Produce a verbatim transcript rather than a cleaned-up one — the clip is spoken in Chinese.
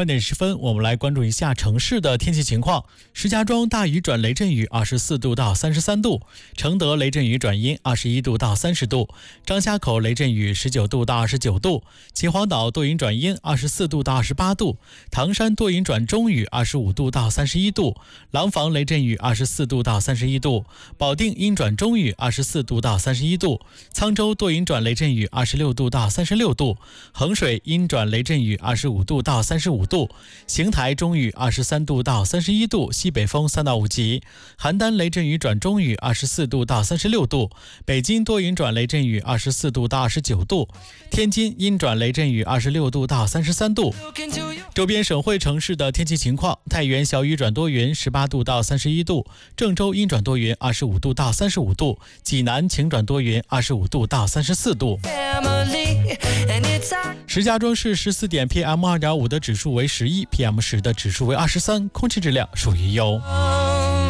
八点十分，我们来关注一下城市的天气情况。石家庄大雨转雷阵雨，二十四度到三十三度；承德雷阵雨转阴，二十一度到三十度；张家口雷阵雨，十九度到二十九度；秦皇岛多云转阴，二十四度到二十八度；唐山多云转中雨，二十五度到三十一度；廊坊雷阵雨，二十四度到三十一度；保定阴转中雨，二十四度到三十一度；沧州多云转雷阵雨，二十六度到三十六度；衡水阴转雷阵雨，二十五度到三十五度；邢台中雨，二十三度到三十一度，西北风三到五级；邯郸雷阵雨转中雨，二十四度到三十六度；北京多云转雷阵雨，二十四度到二十九度；天津阴转雷阵雨，二十六度到三十三度。周边省会城市的天气情况：太原小雨转多云，十八度到三十一度；郑州阴转多云，二十五度到三十五度；济南晴转多云，二十五度到三十四度。石家庄市十四点 P M 二点五 的指数为十一 ，P M 十 的指数为二十三，空气质量属于优。